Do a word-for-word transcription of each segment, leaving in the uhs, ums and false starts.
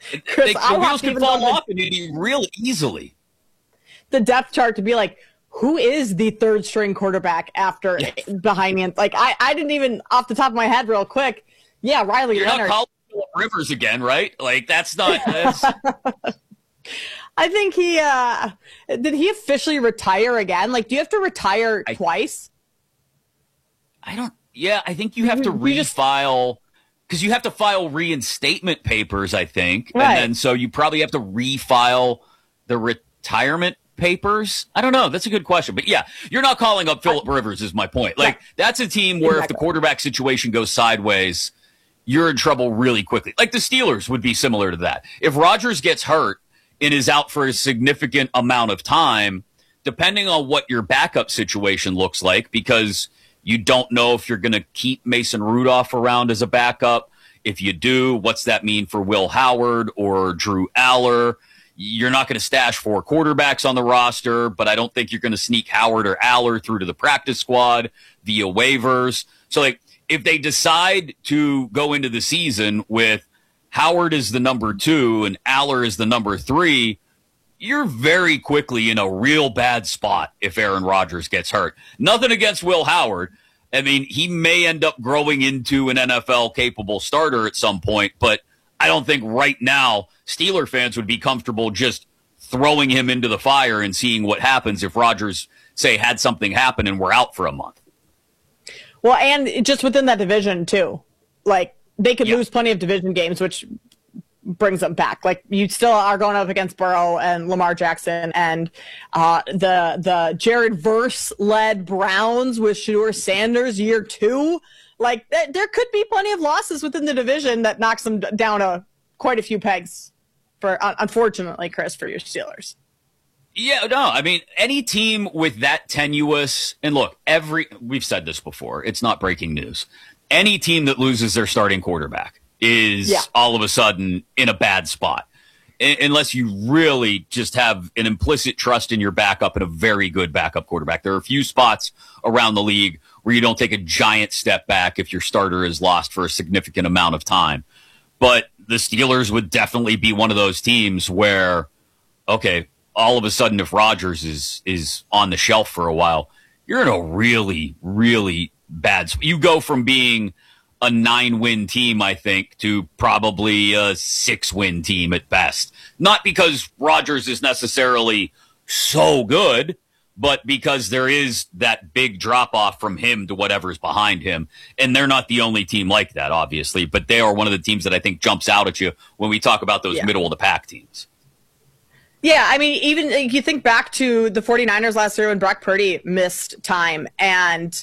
Chris, they, the wheels can fall off and real easily. The depth chart to be like, who is the third string quarterback after yeah. behind me? Like, I, I didn't even, off the top of my head real quick, yeah, Riley You're Leonard. Not calling Philip Rivers again, right? Like, that's not... That's... I think he, uh, did he officially retire again? Like, do you have to retire I, twice? I don't, yeah, I think you have to we just, refile, because you have to file reinstatement papers, I think. Right. And then so you probably have to refile the retirement papers. I don't know. That's a good question. But yeah, you're not calling up Philip Rivers is my point. Like, yeah. that's a team where exactly. if the quarterback situation goes sideways, you're in trouble really quickly. Like the Steelers would be similar to that. If Rodgers gets hurt and is out for a significant amount of time, depending on what your backup situation looks like, because you don't know if you're going to keep Mason Rudolph around as a backup. If you do, what's that mean for Will Howard or Drew Aller? You're not going to stash four quarterbacks on the roster, but I don't think you're going to sneak Howard or Aller through to the practice squad via waivers. So, like, if they decide to go into the season with Howard is the number two and Aller is the number three, you're very quickly in a real bad spot if Aaron Rodgers gets hurt. Nothing against Will Howard. I mean, he may end up growing into an N F L-capable starter at some point, but I don't think right now Steeler fans would be comfortable just throwing him into the fire and seeing what happens if Rodgers, say, had something happen and we're out for a month. Well, and just within that division, too. Like, they could yeah. lose plenty of division games, which brings them back. Like, you still are going up against Burrow and Lamar Jackson and uh, the the Jared Verse-led Browns with Shedeur Sanders year two. Like, th- there could be plenty of losses within the division that knocks them down a quite a few pegs, for uh, unfortunately, Chris, for your Steelers. Yeah, no, I mean, any team with that tenuous, and look, every, we've said this before, it's not breaking news. Any team that loses their starting quarterback is yeah. all of a sudden in a bad spot, I- unless you really just have an implicit trust in your backup and a very good backup quarterback. There are a few spots around the league where you don't take a giant step back if your starter is lost for a significant amount of time. But the Steelers would definitely be one of those teams where, okay, all of a sudden if Rodgers is is on the shelf for a while, you're in a really, really bad spot. You go from being a nine-win team, I think, to probably a six-win team at best. Not because Rodgers is necessarily so good, but because there is that big drop-off from him to whatever's behind him. And they're not the only team like that, obviously, but they are one of the teams that I think jumps out at you when we talk about those yeah. middle-of-the-pack teams. Yeah, I mean, even if you think back to the 49ers last year when Brock Purdy missed time and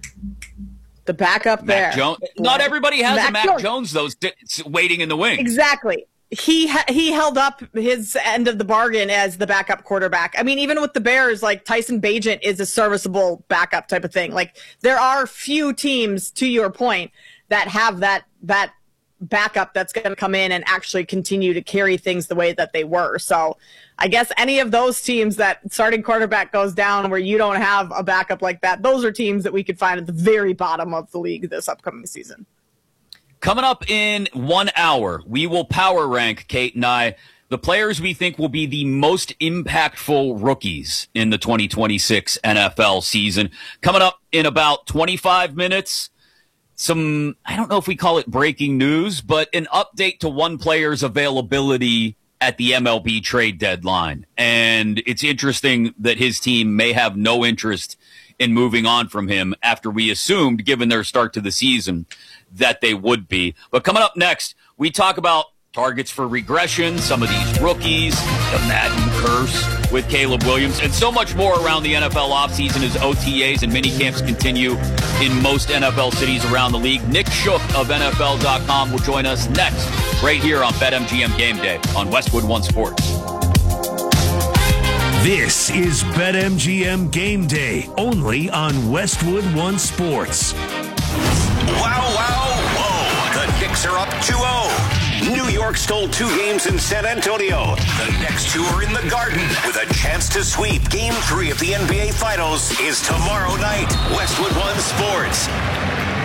the backup there. Mac Jones. Not everybody has Mac a Mac Jones, Jones though, waiting in the wings. Exactly. He ha- he held up his end of the bargain as the backup quarterback. I mean, even with the Bears, like Tyson Bagent is a serviceable backup type of thing. Like there are few teams, to your point, that have that that backup that's going to come in and actually continue to carry things the way that they were. So I guess any of those teams that starting quarterback goes down where you don't have a backup like that, those are teams that we could find at the very bottom of the league this upcoming season. Coming up in one hour, we will power rank, Kate and I, the players we think will be the most impactful rookies in the twenty twenty-six N F L season. Coming up in about twenty-five minutes, some, I don't know if we call it breaking news, but an update to one player's availability at the M L B trade deadline. And it's interesting that his team may have no interest in moving on from him after we assumed, given their start to the season, that they would be. But coming up next, we talk about targets for regression, some of these rookies, the Madden curse with Caleb Williams, and so much more around the N F L offseason as O T As and minicamps continue in most N F L cities around the league. Nick Shook of N F L dot com will join us next, right here on BetMGM Game Day on Westwood One Sports. This is BetMGM Game Day, only on Westwood One Sports. Wow, wow, whoa. The Knicks are up two oh. New York stole two games in San Antonio. The next two are in the Garden with a chance to sweep. Game three of the N B A Finals is tomorrow night. Westwood One Sports.